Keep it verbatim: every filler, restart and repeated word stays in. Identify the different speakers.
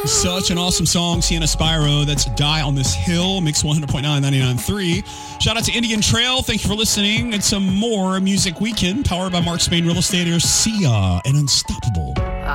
Speaker 1: Such an awesome song, Sienna Spyro. That's Die on This Hill, Mix one hundred point nine, ninety-nine point three. Shout out to Indian Trail. Thank you for listening. And some more Music Weekend, powered by Mark Spain Real Estate. See ya and Unstoppable.